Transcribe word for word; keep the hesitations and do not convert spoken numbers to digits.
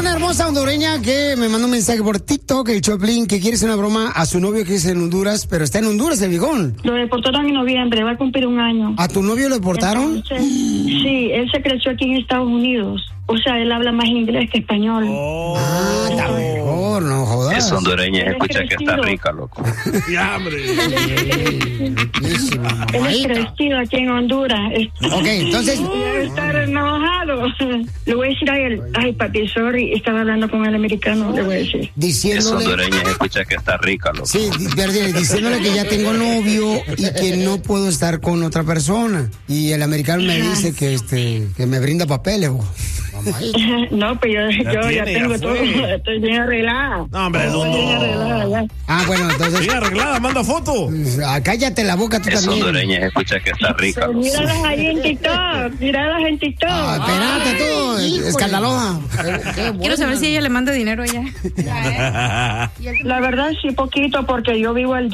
una hermosa hondureña que me mandó un mensaje por TikTok, el Choplin, que quiere hacer una broma a su novio que es en Honduras, pero está en Honduras, el viejón. Lo deportaron en noviembre, va a cumplir un año. ¿A tu novio lo deportaron? Entonces, sí, él se creció aquí en Estados Unidos. O sea, él habla más inglés que español. Oh, ah, está mejor, no jodas. Es hondureña, escucha que está rica, loco. Ya, hombre. Él es crecido aquí en Honduras. Ok, entonces... Debe estar enojado. Le voy a decir a él, ay, papi, sorry, estaba hablando con el americano, le voy a decir. Diciéndole... Es hondureña, escucha que está rica, loco. Sí, perdí, diciéndole que ya tengo novio y que no puedo estar con otra persona. Y el americano me dice que este que me brinda papeles, bo. No, pues yo ya, yo, ya tengo ya todo, estoy bien arreglada. No, hombre, estoy no. bien arreglada ya. Ah, bueno, entonces... Bien arreglada, manda foto. Ah, cállate la boca tú es también. Es hondureña, escucha que está rica, loco. Míralas ahí en TikTok, míralas en TikTok. Ah, espérate tú, escandalosa. Quiero saber si ella le manda dinero a ella. La verdad sí, poquito, porque yo vivo al